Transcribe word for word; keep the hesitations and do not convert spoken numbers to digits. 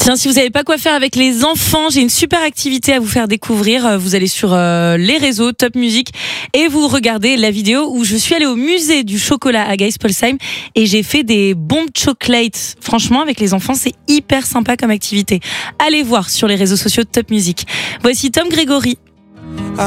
Tiens, si vous savez pas quoi faire avec les enfants, j'ai une super activité à vous faire découvrir. Vous allez sur euh, les réseaux Top Music et vous regardez la vidéo où je suis allée au musée du chocolat à Geispolsheim et j'ai fait des bombes chocolate. Franchement, avec les enfants, c'est hyper sympa comme activité. Allez voir sur les réseaux sociaux de Top Music. Voici Tom Grégory.